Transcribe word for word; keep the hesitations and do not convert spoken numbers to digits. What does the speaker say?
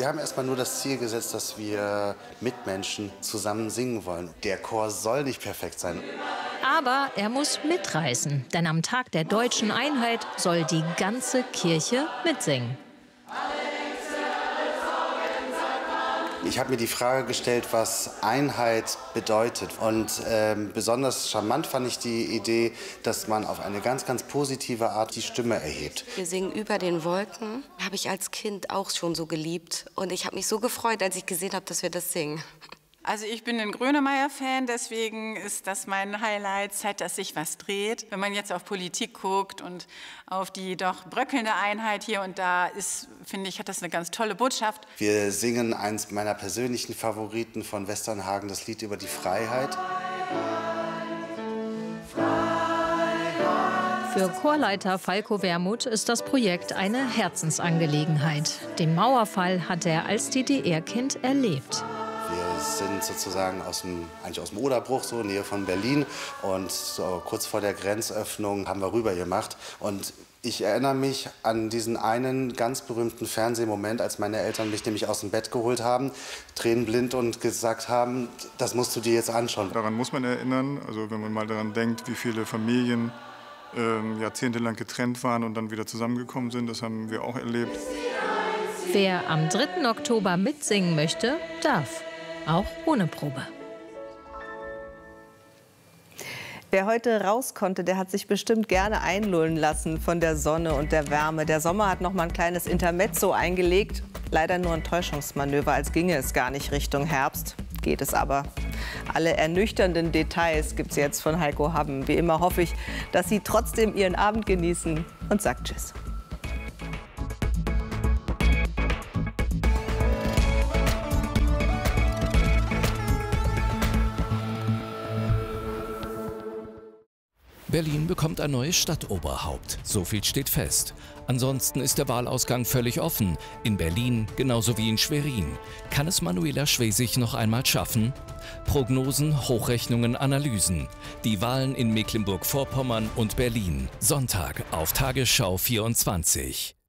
Wir haben erstmal nur das Ziel gesetzt, dass wir mit Menschen zusammen singen wollen. Der Chor soll nicht perfekt sein. Aber er muss mitreißen, denn am Tag der deutschen Einheit soll die ganze Kirche mitsingen. Ich habe mir die Frage gestellt, was Einheit bedeutet. Und ähm, besonders charmant fand ich die Idee, dass man auf eine ganz, ganz positive Art die Stimme erhebt. Wir singen Über den Wolken. Habe ich als Kind auch schon so geliebt. Und ich habe mich so gefreut, als ich gesehen habe, dass wir das singen. Also ich bin ein Grönemeyer-Fan, deswegen ist das mein Highlight, Zeit, dass sich was dreht. Wenn man jetzt auf Politik guckt und auf die doch bröckelnde Einheit hier und da ist, finde ich, hat das eine ganz tolle Botschaft. Wir singen eins meiner persönlichen Favoriten von Westernhagen, das Lied über die Freiheit. Für Chorleiter Falco Wermuth ist das Projekt eine Herzensangelegenheit. Den Mauerfall hat er als D D R-Kind erlebt. Wir sind sozusagen aus dem, eigentlich aus dem Oderbruch, so Nähe von Berlin. Und so kurz vor der Grenzöffnung haben wir rüber gemacht. Und ich erinnere mich an diesen einen ganz berühmten Fernsehmoment, als meine Eltern mich nämlich aus dem Bett geholt haben, tränenblind, und gesagt haben, das musst du dir jetzt anschauen. Daran muss man erinnern, also wenn man mal daran denkt, wie viele Familien äh, jahrzehntelang getrennt waren und dann wieder zusammengekommen sind, das haben wir auch erlebt. Wer am dritten Oktober mitsingen möchte, darf. Auch ohne Probe. Wer heute raus konnte, der hat sich bestimmt gerne einlullen lassen von der Sonne und der Wärme. Der Sommer hat noch mal ein kleines Intermezzo eingelegt. Leider nur ein Täuschungsmanöver, als ginge es gar nicht Richtung Herbst. Geht es aber. Alle ernüchternden Details gibt es jetzt von Heiko Hamm. Wie immer hoffe ich, dass Sie trotzdem Ihren Abend genießen und sagt Tschüss. Berlin bekommt ein neues Stadtoberhaupt. So viel steht fest. Ansonsten ist der Wahlausgang völlig offen. In Berlin genauso wie in Schwerin. Kann es Manuela Schwesig noch einmal schaffen? Prognosen, Hochrechnungen, Analysen. Die Wahlen in Mecklenburg-Vorpommern und Berlin. Sonntag auf Tagesschau vierundzwanzig.